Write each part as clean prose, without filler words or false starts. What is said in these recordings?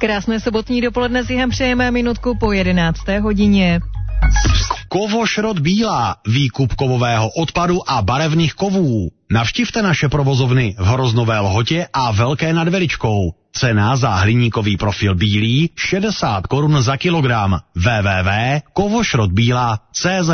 Krásné sobotní dopoledne s Jihem přejeme minutku po 11. hodině. Kovošrot Bílá, výkup kovového odpadu a barevných kovů. Navštivte naše provozovny v Hroznové Lhotě a Velké nad Veličkou. Cena za hliníkový profil bílý 60 Kč za kilogram. www.kovošrotbila.cz.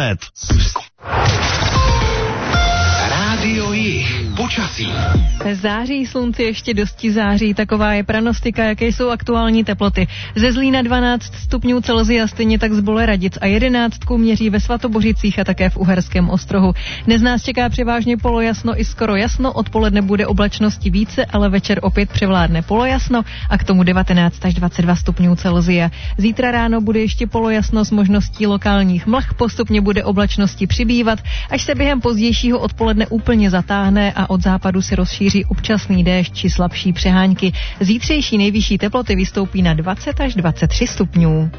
Rádio Jih. Počasí. Září, slunce ještě dosti září, taková je pranostika, jaké jsou aktuální teploty. Ze Zlína 12 stupňů Celsia, stejně tak z Boleradic a 11 měří ve Svatobořicích a také v Uherském Ostrohu. Dnes nás čeká převážně polojasno i skoro jasno, odpoledne bude oblačnosti více, ale večer opět převládne polojasno a k tomu 19 až 22 stupňů Celsia. Zítra ráno bude ještě polojasno s možností lokálních mlh, postupně bude oblačnosti přibývat, až se během pozdějšího odpoledne úplně zatáhne a od západu se rozšíří občasný déšť či slabší přehánky. Zítřejší nejvyšší teploty vystoupí na 20 až 23 stupňů.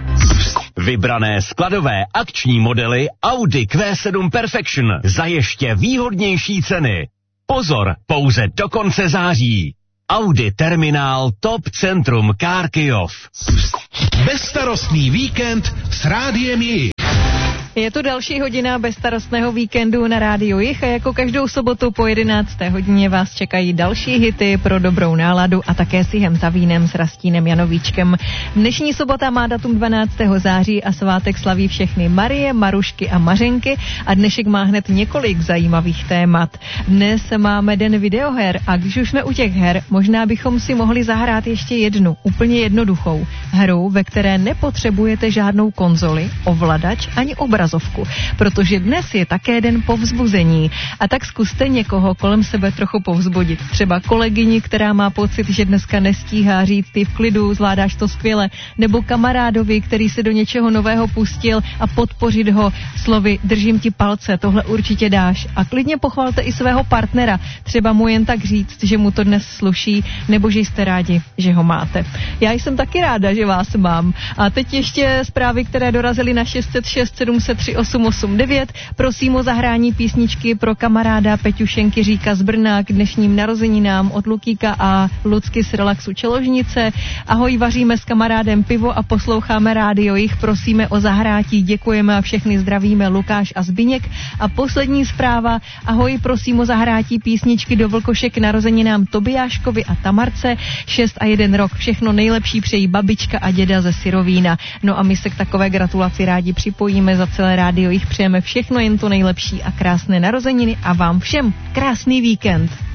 Vybrané skladové akční modely Audi Q7 Perfection za ještě výhodnější ceny. Pozor, pouze do konce září. Audi Terminál Top Centrum Car Kyjov. Bezstarostný víkend s Rádiem Jih. Je to další hodina bezstarostného víkendu na Rádiu Jih a jako každou sobotu po 11. hodině vás čekají další hity pro dobrou náladu a také s Jihem Zavínem s Rastínem Janovíčkem. Dnešní sobota má datum 12. září a svátek slaví všechny Marie, Marušky a Mařenky a dnešek má hned několik zajímavých témat. Dnes máme den videoher a když už jsme u těch her, možná bychom si mohli zahrát ještě jednu, úplně jednoduchou hru, ve které nepotřebujete žádnou konzoli, ovladač ani obrazovku, protože dnes je také den povzbuzení. A tak zkuste někoho kolem sebe trochu povzbudit. Třeba kolegyni, která má pocit, že dneska nestíhá, říct ty v klidu, zvládáš to skvěle, nebo kamarádovi, který se do něčeho nového pustil a podpořit ho slovy držím ti palce, tohle určitě dáš. A klidně pochvalte i svého partnera, třeba mu jen tak říct, že mu to dnes sluší, nebo že jste rádi, že ho máte. Já jsem taky ráda, že vás mám. A teď ještě zprávy, které dorazily na 606 703 889. Prosím o zahrání písničky pro kamaráda Peťušenky Říka z Brna k dnešním narozeninám od Lukíka a Lucky z Relaxu Čeložnice. Ahoj, vaříme s kamarádem pivo a posloucháme Rádio Jih. Prosíme o zahrátí, děkujeme a všechny zdravíme Lukáš a Zbyněk. A poslední zpráva. Ahoj, prosím o zahrátí písničky do Vlkoše k narozeninám Tobiáškovi a Tamarce. 6 a 1 rok. Všechno nejlepší přejí babička a děda ze Syrovína. No a my se k takové gratulaci rádi připojíme. Za celé Rádio Jih přejeme všechno jen to nejlepší a krásné narozeniny a vám všem krásný víkend.